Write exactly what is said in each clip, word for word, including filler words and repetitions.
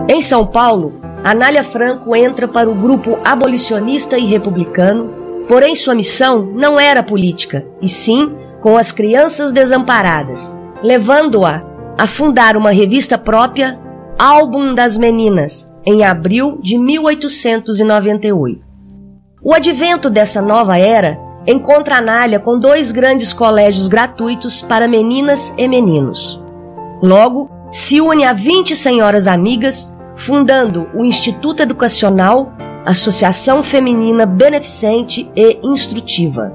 Em São Paulo, Anália Franco entra para o grupo abolicionista e republicano, porém sua missão não era política, e sim com as crianças desamparadas, levando-a a fundar uma revista própria, Álbum das Meninas, em abril de mil oitocentos e noventa e oito. O advento dessa nova era encontra Anália com dois grandes colégios gratuitos para meninas e meninos. Logo, se une a vinte senhoras amigas, fundando o Instituto Educacional, associação feminina beneficente e instrutiva.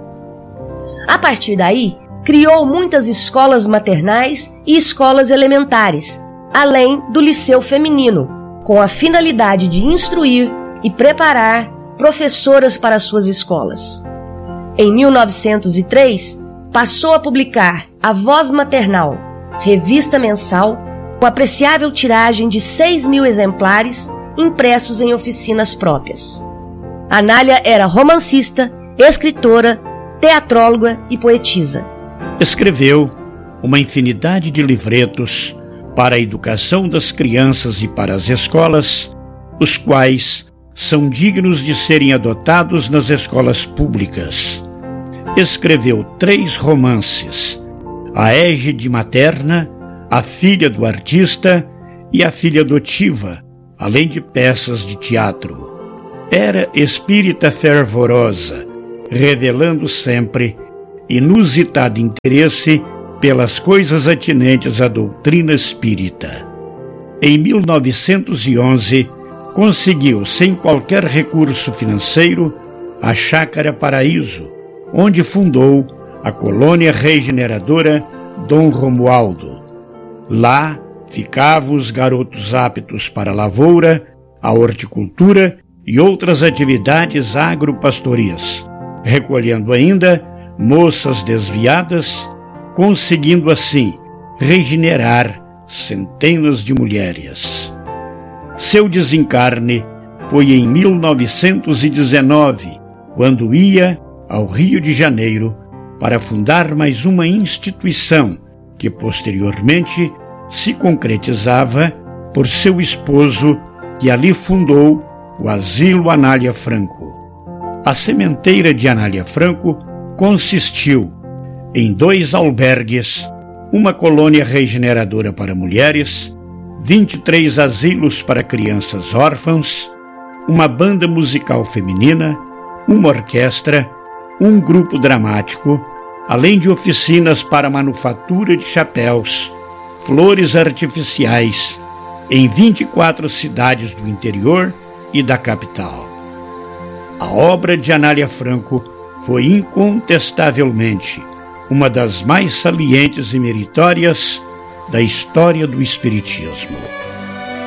A partir daí, criou muitas escolas maternais e escolas elementares, além do Liceu Feminino, com a finalidade de instruir e preparar professoras para suas escolas. Em mil novecentos e três, passou a publicar A Voz Maternal, revista mensal, com apreciável tiragem de seis mil exemplares, impressos em oficinas próprias. Anália era romancista, escritora, teatróloga e poetisa. Escreveu uma infinidade de livretos para a educação das crianças e para as escolas, os quais são dignos de serem adotados nas escolas públicas. Escreveu três romances: A Égide Materna, A Filha do Artista e A Filha Adotiva, além de peças de teatro. Era espírita fervorosa, revelando sempre inusitado interesse pelas coisas atinentes à doutrina espírita. Em mil novecentos e onze, conseguiu, sem qualquer recurso financeiro, a Chácara Paraíso, onde fundou a colônia regeneradora Dom Romualdo. Lá ficavam os garotos aptos para a lavoura, a horticultura e outras atividades agropastorias, recolhendo ainda moças desviadas, conseguindo assim regenerar centenas de mulheres. Seu desencarne foi em mil novecentos e dezenove, quando ia ao Rio de Janeiro para fundar mais uma instituição que posteriormente se concretizava por seu esposo, que ali fundou o Asilo Anália Franco. A sementeira de Anália Franco consistiu em dois albergues, uma colônia regeneradora para mulheres, vinte e três asilos para crianças órfãs, uma banda musical feminina, uma orquestra, um grupo dramático, além de oficinas para manufatura de chapéus, flores artificiais, em vinte e quatro cidades do interior e da capital. A obra de Anália Franco foi incontestavelmente uma das mais salientes e meritórias da história do espiritismo.